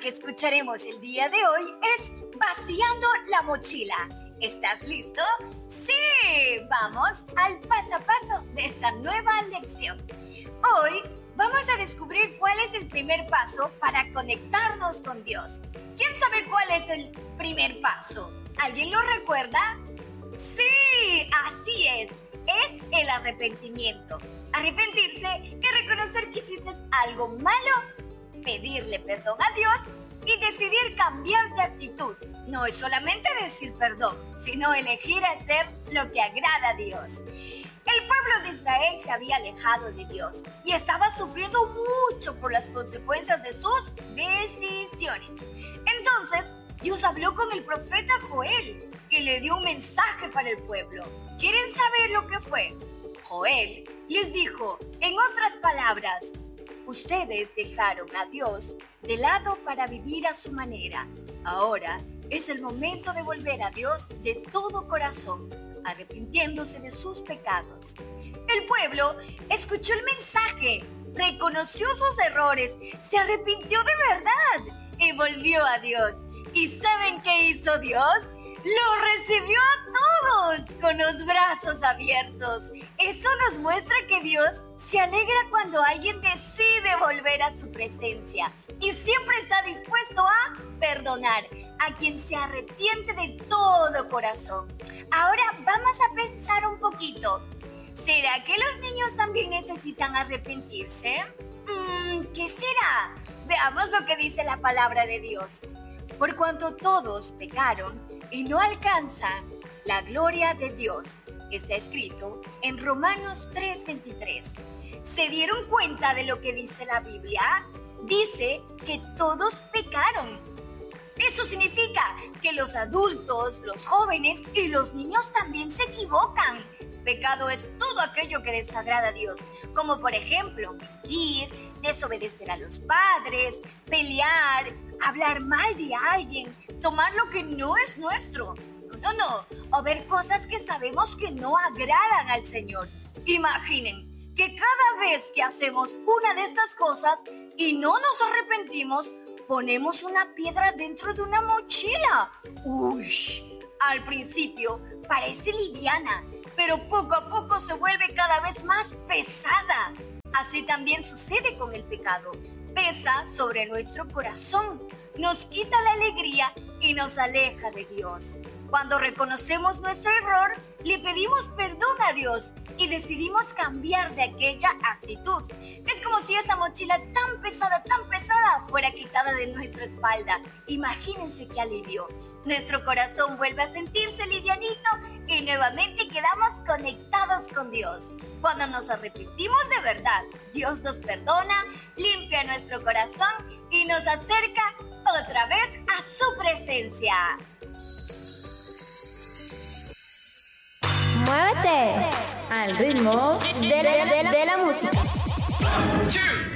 que escucharemos el día de hoy es Vaciando la mochila. ¿Estás listo? ¡Sí! Vamos al paso a paso de esta nueva lección. Hoy vamos a descubrir cuál es el primer paso para conectarnos con Dios. ¿Quién sabe cuál es el primer paso? ¿Alguien lo recuerda? ¡Sí! Así es el arrepentimiento. Arrepentirse es reconocer que hiciste algo malo, pedirle perdón a Dios y decidir cambiar de actitud. No es solamente decir perdón, sino elegir hacer lo que agrada a Dios. El pueblo de Israel se había alejado de Dios y estaba sufriendo mucho por las consecuencias de sus decisiones. Entonces, Dios habló con el profeta Joel y le dio un mensaje para el pueblo. ¿Quieren saber lo que fue? Joel les dijo, en otras palabras, ustedes dejaron a Dios de lado para vivir a su manera. Ahora es el momento de volver a Dios de todo corazón, arrepintiéndose de sus pecados. El pueblo escuchó el mensaje, reconoció sus errores, se arrepintió de verdad y volvió a Dios. ¿Y saben qué hizo Dios? ¡Lo recibió a todos con los brazos abiertos! Eso nos muestra que Dios se alegra cuando alguien decide volver a su presencia y siempre está dispuesto a perdonar a quien se arrepiente de todo corazón. Ahora vamos a pensar un poquito. ¿Será que los niños también necesitan arrepentirse? ¿Qué será? Veamos lo que dice la palabra de Dios. Por cuanto todos pecaron y no alcanzan la gloria de Dios, está escrito en Romanos 3:23. ¿Se dieron cuenta de lo que dice la Biblia? Dice que todos pecaron. Eso significa que los adultos, los jóvenes y los niños también se equivocan. Pecado es todo aquello que desagrada a Dios, como por ejemplo mentir, desobedecer a los padres, pelear, hablar mal de alguien, tomar lo que no es nuestro. No, o ver cosas que sabemos que no agradan al Señor. Imaginen que cada vez que hacemos una de estas cosas y no nos arrepentimos, ponemos una piedra dentro de una mochila. ¡Uy! Al principio parece liviana, pero poco a poco se vuelve cada vez más pesada. Así también sucede con el pecado. Pesa sobre nuestro corazón, nos quita la alegría y nos aleja de Dios. Cuando reconocemos nuestro error, le pedimos perdón a Dios y decidimos cambiar de aquella actitud. Es como si esa mochila tan pesada, fuera quitada de nuestra espalda. Imagínense qué alivio. Nuestro corazón vuelve a sentirse livianito y nuevamente quedamos conectados con Dios. Cuando nos arrepentimos de verdad, Dios nos perdona, limpia nuestro corazón y nos acerca otra vez a su presencia. Muévete al ritmo de la música.